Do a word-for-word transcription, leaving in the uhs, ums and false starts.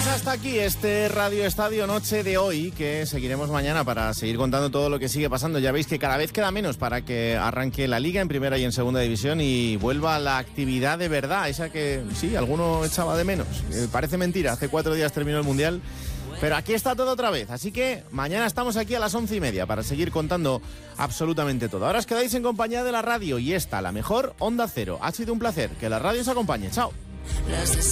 Pues hasta aquí este Radio Estadio Noche de hoy, que seguiremos mañana para seguir contando todo lo que sigue pasando. Ya veis que cada vez queda menos para que arranque la Liga en Primera y en Segunda División y vuelva la actividad de verdad, esa que sí, alguno echaba de menos. Eh, parece mentira, hace cuatro días terminó el Mundial, pero aquí está todo otra vez. Así que mañana estamos aquí a las once y media para seguir contando absolutamente todo. Ahora os quedáis en compañía de la radio y esta, la mejor Onda Cero. Ha sido un placer. Que la radio os acompañe. Chao.